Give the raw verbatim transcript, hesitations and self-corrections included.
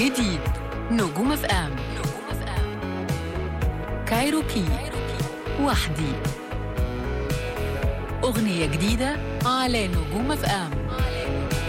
جديد نجوم اف ام كايروكي وحدي، أغنية جديدة على نجوم اف ام.